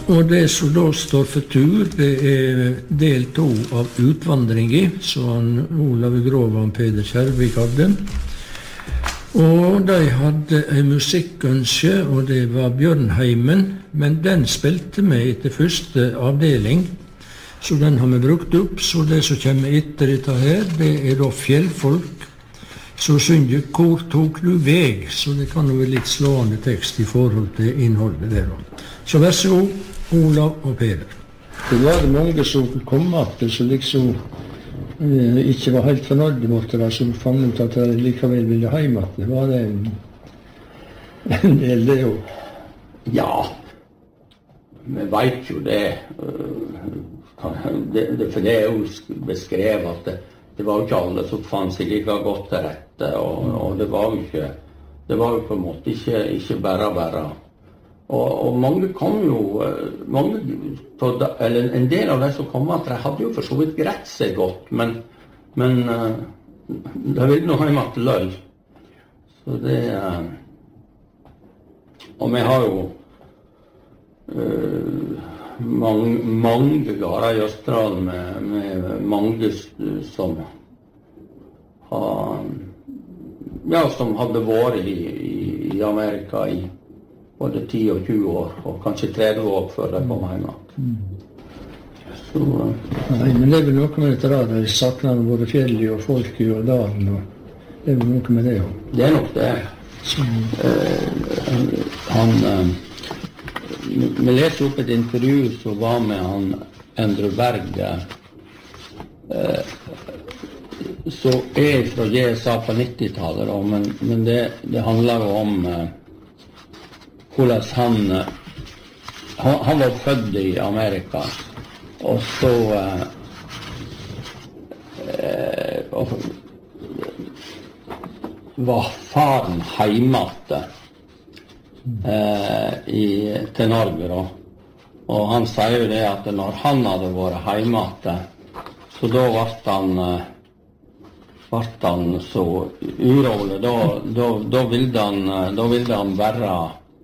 Og det som da står for tur, det del 2 av utvandringen, som Olav Grov og Peder Kjærvik hadde. Og de hadde en musikkønske, og det var Bjørnheimen, men den spilte vi etter første avdeling, så den har vi brukt opp. Så det som kommer etter dette her, det er da fjellfolk, så synger 'Hvor tok du veg?', så det kan jo være litt slående tekst i forhold til innholdet der. Så vær så god, Olav og Peder. Det var det mange som kom etter, som liksom ikke var helt fornøyde mot det, som fant ut at de likevel ville hjem at det var en del det jo. Ja, vi vet jo det. For det er jo beskrevet at det var jo ikke alle som fant seg like godt til rette, og det var jo på en måte ikke bare. Og mange kom jo, eller en del av de som kom at de hadde jo for så vidt greit seg godt, men de ville nå hjem til løy. Så det, og vi har jo mange gårder i Østerdalen med mange som som hadde vært i Amerika i både 10 og 20 år, og kanskje 30 år før de kom hjem. Nei, men det er vel noe med dette der, de sakner både fjellet og folket og dalen, og det er vel noe med det også. Det er nok det. Vi leser opp et intervju som var med han Endre Berg, som er fra GSA på 90-tallet, men det handler jo om hvordan han var født i Amerika, og så var faren hjemme til Norge da. Og han sier jo det at når han hadde vært hjemme, så da ble han så urolig, da ville han bare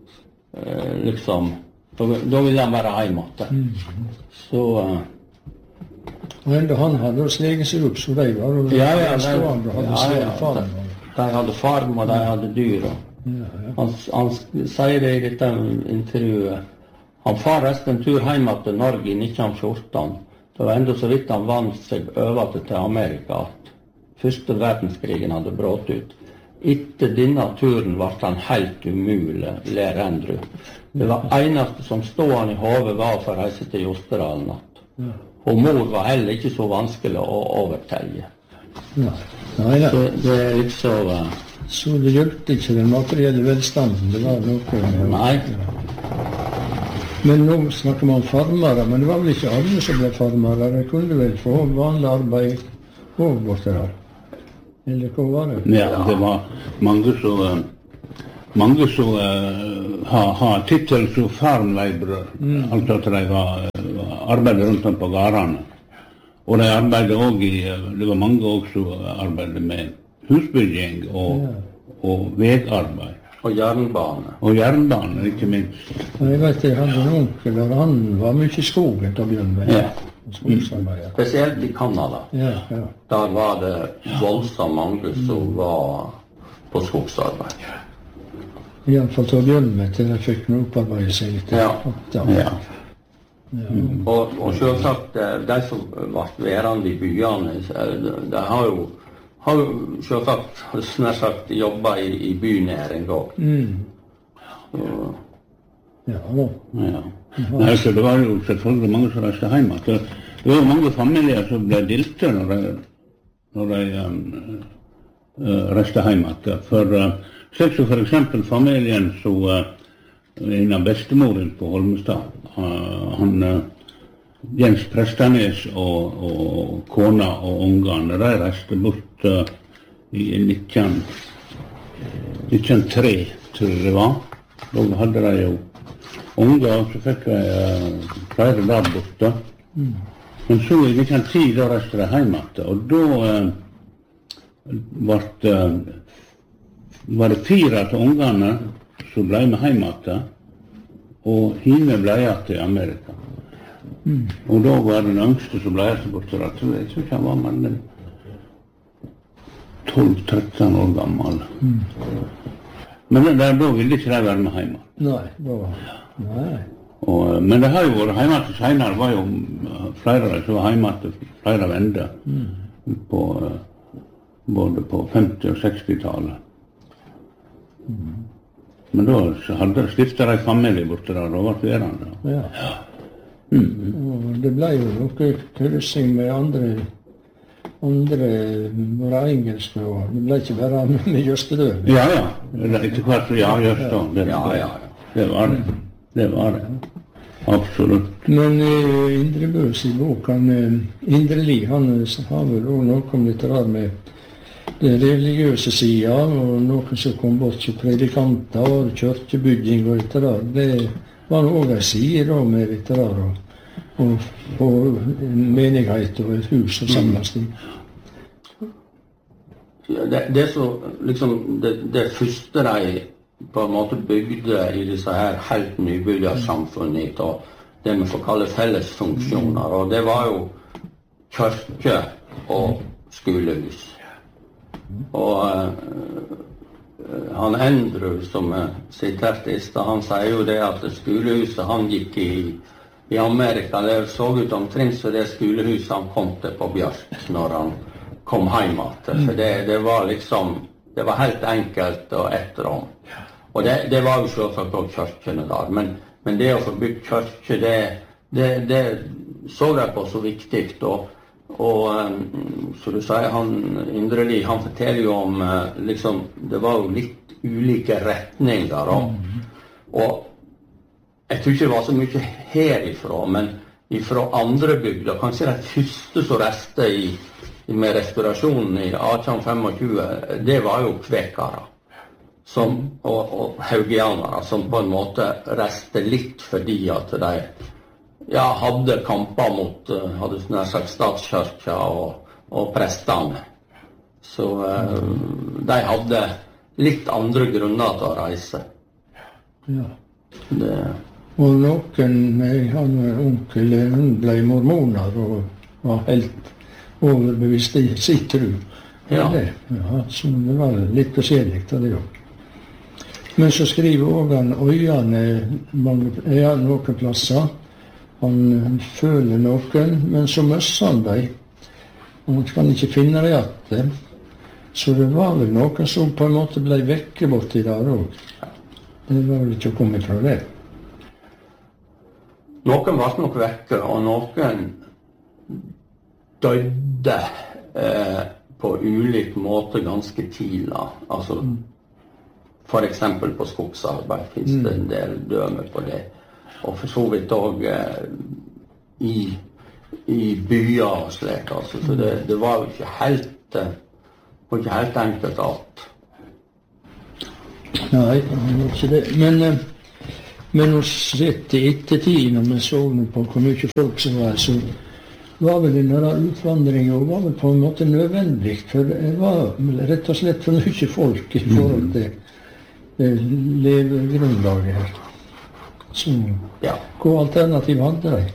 da ville han være hjemme. Så og enda han hadde sleget seg opp, så de var jo stående og hadde sleget farm. De hadde farm, og de hadde dyr. Han sier det i dette intervjuet. Han far resten en tur hjemme til Norge i 1914. Det var enda så vidt han vant seg over til Amerika at første verdenskrigen hadde brått ut. Etter denne turen ble han helt umulig, ler Endrud. Det var eneste som stod han i hodet var for å reise til Jostedalen. Og mor var heller ikke så vanskelig å overtelle. Så det er liksom... Så det hjelpte ikke den materielle velstanden, det var noe... Nei. Men nå snakker man om farmere, men det var vel ikke alle som ble farmere. De kunne vel få vanlig arbeid og borte der. Eller hva var det? Ja, det var mange som har titel som farmleibrere. Altså at de arbeidet rundt om på gårdene. Og de arbeidet også det var mange også som arbeidet med husbygging og vegarbeid. Og jernbane. Og jernbane, ikke minst. Jeg vet, jeg hadde en onkel, og han var mye i skogen til å begynne med. Spesielt i Kanada. Der var det voldsomt mange som var på skogsarbeid. I alle fall til å begynne med, til jeg fikk noe opparbeide seg litt. Og selvsagt, de som ble værende i byene, de har jo selvsagt snart sagt jobbet i bynæring også. Nei, så det var jo selvfølgelig mange som reiste hjemme. Det var jo mange familier som ble dilte når de reiste hjemme. For eksempel familien som en av bestemoren på Holmestad, Jens Prestanes og kona og ungene, de reiste bort i 1903, tror jeg det var. Da hadde de jo unger, så fikk de flere der borte. Men så i 1910, da reiste de hjemme, og da var det 4 av ungene som ble med hjemme. og hine ble igjen til Amerika. Og da var den yngste som ble igjen borte, jeg tror ikke han var mellom 12-13 år gammel. Men da ville ikke de være med hjemme. Nei. Men det har jo vært hjemme til senere, var jo flere av de som var hjemme til flere vender, både på 50- og 60-tallet. Men da hadde stiftet de familie borte der, da var det verande. Ja. Og det ble jo noe kryssing med andre våre engelske, og det ble ikke bare med Jøstedøv. Ja. Etter hvert, Jøstedøv. Det var det. Absolutt. Men Indre Bøs i boken, Indre Li, han har vel også noe om litt rar med den religiøse siden, og noen som kom bort til predikanter og kirkebygging og litt rar. Det var også en side da med litt rar, og menighet og et hus og samles i. Det så, liksom, det første de på en måte bygde i disse her helt nybygde samfunnet, og det vi får kalle fellesfunksjoner, og det var jo kirke og skolehus. Og han Andrew, som siterte i sted, han sier jo det at skolehuset han gikk i Amerika, det så ut omtrent som det skolehuset han kom til på Bjørk når han kom hjem. For det var liksom, det var helt enkelt og ett rom. Og det var jo selvsagt også kirkene der, men det å få bygd kirke, det så jeg på så viktig, og så du sier, Indre Li, han forteller jo om, liksom, det var jo litt ulike retninger, og jeg tror ikke det var så mye herifra, men ifra andre bygder, kanskje det første som reste med restaurasjonen i 1825, det var jo kvekere. Og haugianere, som på en måte reste litt fordi at de hadde kamper mot nær sagt statskirka og prestene. Så de hadde litt andre grunner til å reise. Ja. Og noen, han og onkel, hun ble mormoner og var helt overbevist i sitt tro. Ja, så det var litt forskjellig av det også. Men så skriver også han øyene noen plasser. Han føler noen, men så møsser han dem. Han kan ikke finne det igjen. Så det var vel noen som på en måte ble vekke borti der også. Det var vel ikke å komme fra det. Noen var nok vekke, og noen døde på ulik måte ganske tidlig. Altså, for eksempel på skogsarbeid finnes det en del døme på det. Og for så vidt også i byer og slik. Altså. Så det var jo ikke helt enkelt alt. Nei, det var ikke det. Men å sett i ettertid, når vi så på hvor mye folk som var, så var vel denne utvandringen var vel på en måte nødvendig, for det var rett og slett for mye folk i forhold til levegrunnlaget her. Så hva alternativ hadde de?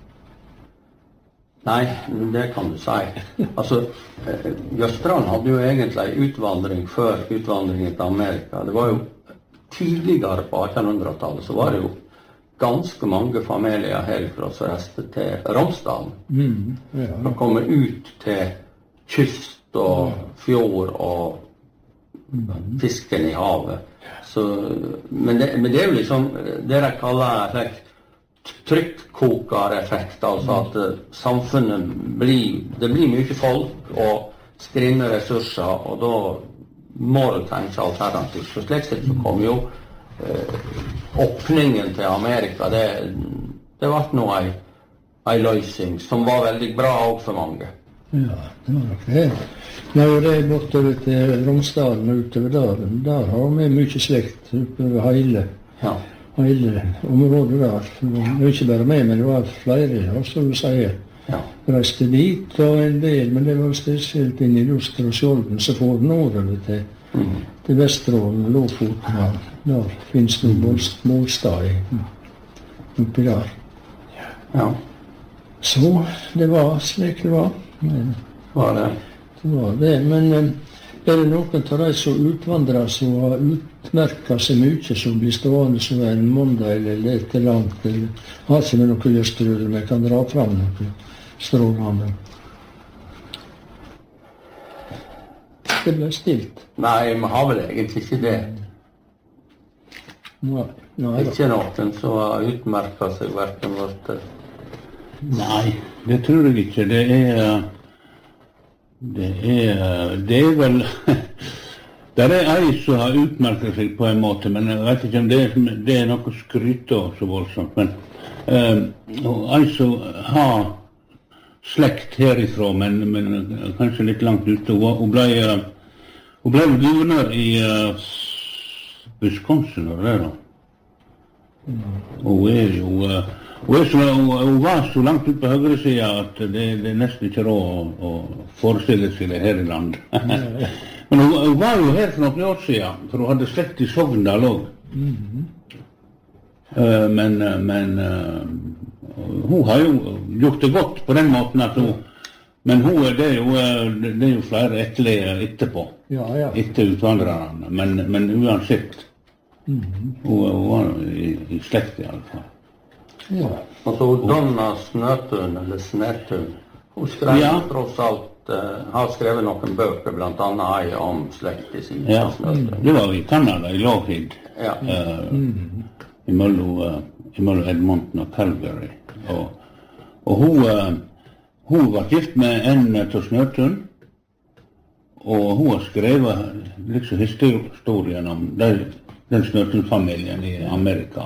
Nei, det kan du si. Altså, Jøstrand hadde jo egentlig utvandring før utvandringen til Amerika. Det var jo tidligere på 1800-tallet, så var det jo ganske mange familier herfra som reiste til Romsdalen. De kommer ut til kyst og fjord og fisken i havet. Så, men det er jo liksom det de kaller trykkokereffekt, altså at samfunnet det blir mye folk og skrinne ressurser, og da må du tenke alternativt. Så slik sett så kom jo åpningen til Amerika, det var nå en løsning som var veldig bra også for mange. Ja, det var nok det. Når det er bortover til Romsdalen og utover der har vi mye slekt utover hele området der. Det var ikke bare meg, men det var flere, som du sier. Reiste dit og en del, men det var spesielt inn i Luster og Skjolden, så får den nordover til Vesterålen, Lofoten. Der finnes det målstad i. oppi der. Ja. Så det var slik det var. Men, Var det? det var det. Men er det noen av de som utvandrer som har utmerket seg mye, som blir stående som en måndag eller litt langt, eller har ikke med noe gjøstrød, men kan dra fram noe strålende? Det ble stilt. Nei, vi har vel egentlig ikke det. Nei da. Ikke noen som har utmerket seg hverken vårt. Nei, det tror jeg ikke. Det er vel det er ei som har utmerket seg på en måte, men jeg vet ikke om det er noe skryt av så voldsomt. Men ei som har slekt herifra, men kanskje litt langt ute. Hun ble guvernør i Wisconsin, og det da. Hun var så langt ut på høyre siden at det er nesten ikke råd å forestille seg det her i landet. Men hun var jo her for noen år siden, for hun hadde slekt i Sogndal også. Men hun har jo gjort det godt på den måten at hun, men det er jo flere etterlige etterpå, etter utvandrerne, men uansett. Hun var i slekt i alle fall. Ja. Altså Donna Snøtun, eller Snætun, hun skrev tross alt, har skrevet noen bøker, blant annet ei om slekt i sin Snøtun. Det var i Canada, i Lougheed, imellom Edmonton og Calgary. Og hun var gift med en til Snøtun, og hun har skrevet liksom historien om den Snøtun-familien i Amerika,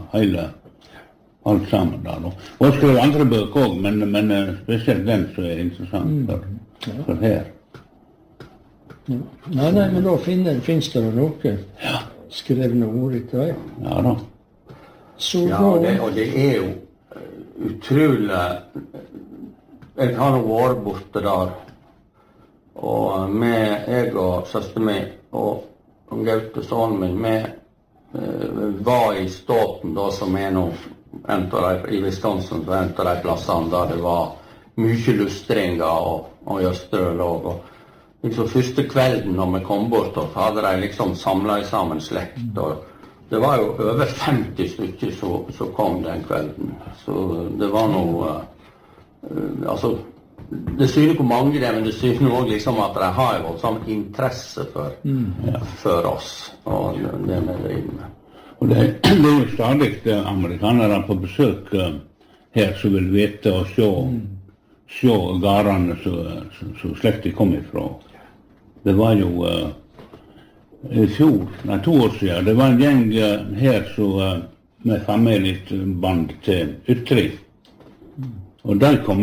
alt sammen der. Og hun skrev andre bøker også, men spesielt den som er interessant for her. Ja. Nei, men da finnes det noe skrevne ord etter vei. Ja da. Og det er jo utrolig. Jeg har nå vært borte der, og jeg og søster min og Gaute sønnen min, vi var i Ståten da, som er nå i Wisconsin, så en av de plassene der det var mye lustringer og gjøstrøl og liksom første kvelden når vi kom bort, så hadde de liksom samlet sammen slekt, og det var jo over 50 stykker som kom den kvelden, så det var noe altså det syner hvor mange det er, men det syner også liksom at de har jo sånn interesse for oss og det vi driver med. Og det er jo stadig amerikanere på besøk her som vil vite og se garene som slektet kom ifra. Det var jo i fjor, 2 år siden, det var en gjeng her som med familieband til Ytri. Og de kom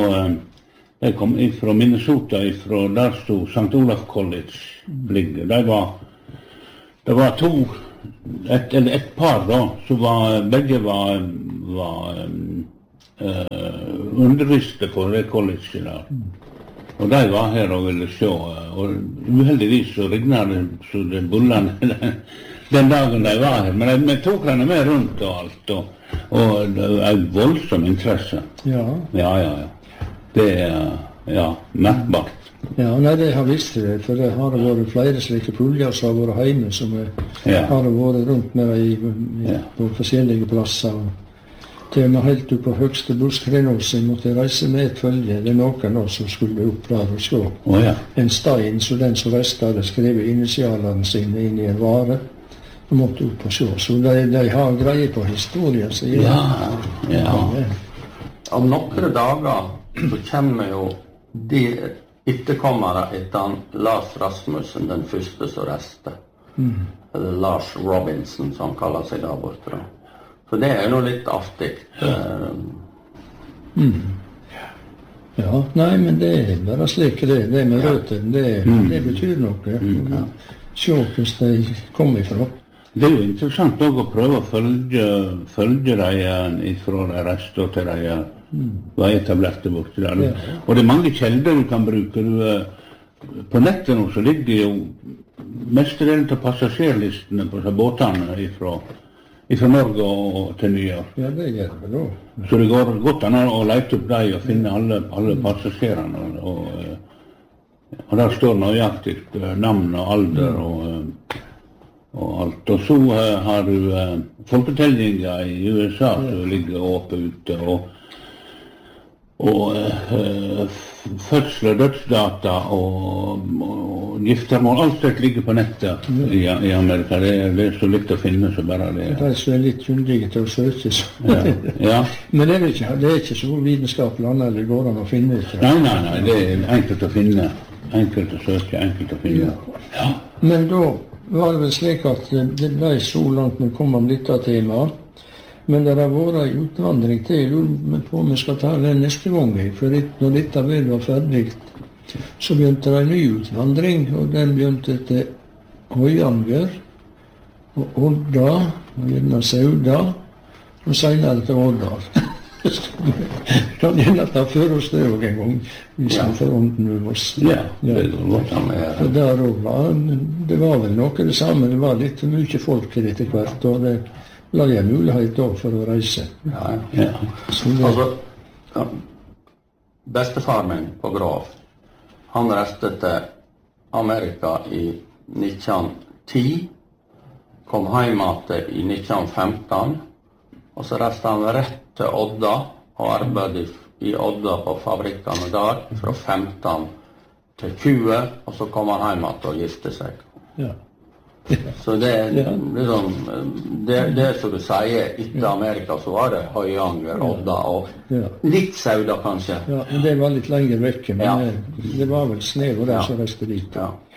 ifra Minnesota, ifra der stod St. Olaf College ligger. Det var et par da, som begge var underviste på det colleget der. Og de var her og ville se, og uheldigvis så regnet det så det bullene den dagen de var her. Men vi tok henne med rundt og alt, og det var en voldsom interesse. Ja. Det er merkbart. Ja, nei, det har visst det, for det har vært flere slike puljer som har vært hjemme, som har vært rundt med på forskjellige plasser. Til og med helt opp på høgste busskrenåsen måtte reise med et følge. Det er noen nå som skulle opp der og se. En stein, så den som reiste hadde skrevet initialene sine inn i en vare, og måtte opp og se. Så de har greie på historien, sier jeg. Om noen dager så kommer jo de etterkommere etter Lars Rasmussen, den første som reiste. Eller Lars Robinson, som han kaller seg der borte. Så det er noe litt artig. Ja, nei, men det er bare slik det med røttene, det betyr noe. Se hvordan de kommer ifra. Det er jo interessant å prøve å følge dem ifra de reiste og til de var etablerte borte der. Og det er mange kjelder du kan bruke. På nettet nå så ligger jo mestedelen av passasjerlistene på båtene fra Norge og til New York. Ja, det gjør det da. Så det går godt an å lete opp dem og finne alle passasjerene. Og der står nøyaktig navn og alder og alt. Og så har du folketellinger i USA som ligger åpent ute, og fødsel og dødsdata og giftermål, alt det ligger på nettet i Amerika. Det er så litt å finne så bare det. De som er litt kyndige til å søke. Ja. Men det er ikke så vitenskapelig annet det går an å finne ut. Nei, det er enkelt å finne. Enkelt å søke, enkelt å finne. Ja. Men da var det vel slik at det ble så langt vi kom om dette temaet. Men det har vært en utvandring til. Jeg lurer på om vi skal ta den neste gang. For når dette vel var ferdig, så begynte det en ny utvandring. Og den begynte til Høyanger og Odda, og gjerne Sauda, og senere til Årdal. Kan gjerne ta for oss det også en gang, hvis vi får ånden med oss. Ja, det er godt han med. For der det var vel noe det samme. Det var litt for mye folk etter hvert, og det la jeg mulighet da for å reise. Ja. Altså, bestefar min på Grav, han reiste til Amerika i 1910, kom hjem i 1915, og så reiste han rett til Odda og arbeidet i Odda på fabrikkene der fra 15 til 20, og så kom han hjem og gifte seg. Ja. Så det liksom, det som du sier, etter Amerika så var det Høyanger, Odda og litt Sauda kanskje. Ja, men det var litt lenger vekke, men det var vel snev og det som reiste dit. Ja.